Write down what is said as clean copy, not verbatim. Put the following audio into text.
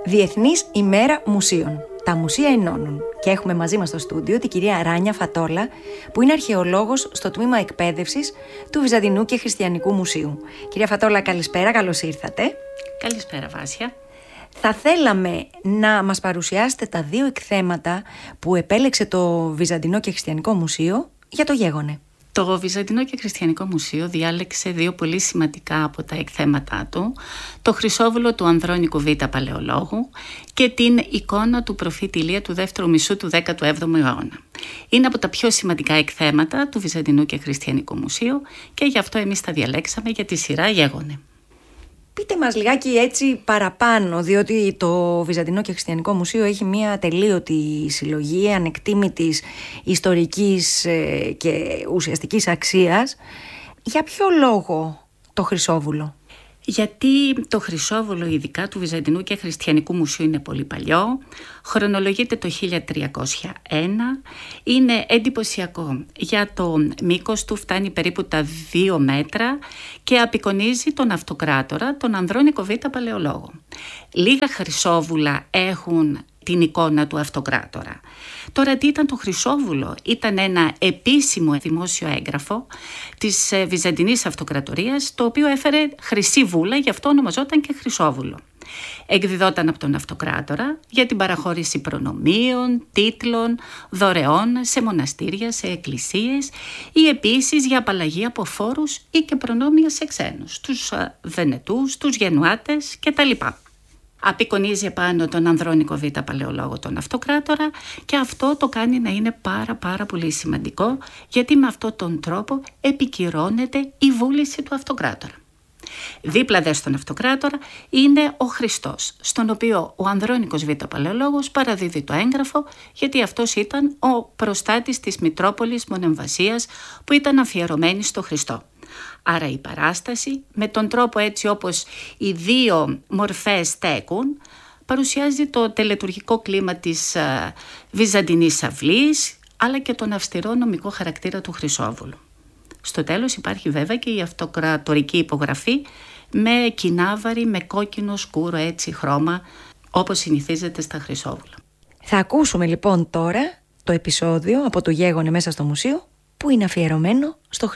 Διεθνής ημέρα μουσείων. Τα μουσεία ενώνουν. Και έχουμε μαζί μας στο στούντιο την κυρία Ράνια Φατόλα, που είναι αρχαιολόγος στο τμήμα εκπαίδευσης του Βυζαντινού και Χριστιανικού Μουσείου. Κυρία Φατόλα, καλησπέρα, καλώς ήρθατε. Καλησπέρα, Βάσια. Θα θέλαμε να μας παρουσιάσετε τα δύο εκθέματα που επέλεξε το Βυζαντινό και Χριστιανικό Μουσείο για το γέγονε. Το Βυζαντινό και Χριστιανικό Μουσείο διάλεξε δύο πολύ σημαντικά από τα εκθέματά του, το Χρυσόβουλο του Ανδρώνικου Β' Παλαιολόγου και την εικόνα του προφήτη Ηλία του δεύτερου μισού του 17ου αιώνα. Είναι από τα πιο σημαντικά εκθέματα του Βυζαντινού και Χριστιανικού Μουσείου και γι' αυτό εμείς τα διαλέξαμε για τη σειρά γέγονε. Πείτε μας λιγάκι έτσι παραπάνω, διότι το Βυζαντινό και Χριστιανικό Μουσείο έχει μια ατελείωτη συλλογή ανεκτήμητης ιστορικής και ουσιαστικής αξίας. Για ποιο λόγο το Χρυσόβουλο? Γιατί το Χρυσόβουλο ειδικά του Βυζαντινού και Χριστιανικού Μουσείου είναι πολύ παλιό, χρονολογείται το 1301, είναι εντυπωσιακό για το μήκος του, φτάνει περίπου τα 2 μέτρα και απεικονίζει τον αυτοκράτορα, τον Ανδρώνικο Β' Παλαιολόγο. Λίγα Χρυσόβουλα έχουν την εικόνα του αυτοκράτορα. Τώρα τι ήταν το Χρυσόβουλο? Ήταν ένα επίσημο δημόσιο έγγραφο της Βυζαντινής Αυτοκρατορίας, το οποίο έφερε χρυσή βούλα, γι' αυτό ονομαζόταν και Χρυσόβουλο. Εκδιδόταν από τον αυτοκράτορα για την παραχώρηση προνομίων, τίτλων, δωρεών σε μοναστήρια, σε εκκλησίες ή επίσης για απαλλαγή από φόρους ή και προνόμια σε ξένους, τους Βενετούς, τους Γενουάτες κτλ. Απεικονίζει πάνω τον Ανδρώνικο Β' Παλαιολόγο, τον αυτοκράτορα, και αυτό το κάνει να είναι πάρα πολύ σημαντικό, γιατί με αυτόν τον τρόπο επικυρώνεται η βούληση του αυτοκράτορα. Δίπλα δε στον αυτοκράτορα είναι ο Χριστός, στον οποίο ο Ανδρώνικος Β' Παλαιολόγος παραδίδει το έγγραφο, γιατί αυτός ήταν ο προστάτης της Μητρόπολης Μονεμβασίας που ήταν αφιερωμένη στο Χριστό. Άρα η παράσταση, με τον τρόπο έτσι όπως οι δύο μορφές στέκουν, παρουσιάζει το τελετουργικό κλίμα της βυζαντινής αυλής, αλλά και τον αυστηρό νομικό χαρακτήρα του Χρυσόβουλου. Στο τέλος υπάρχει βέβαια και η αυτοκρατορική υπογραφή με κινάβαρη, με κόκκινο σκούρο έτσι χρώμα, όπως συνηθίζεται στα Χρυσόβουλα. Θα ακούσουμε λοιπόν τώρα το επεισόδιο από το γέγονε μέσα στο μουσείο που είναι αφιερωμένο στο Χριστό.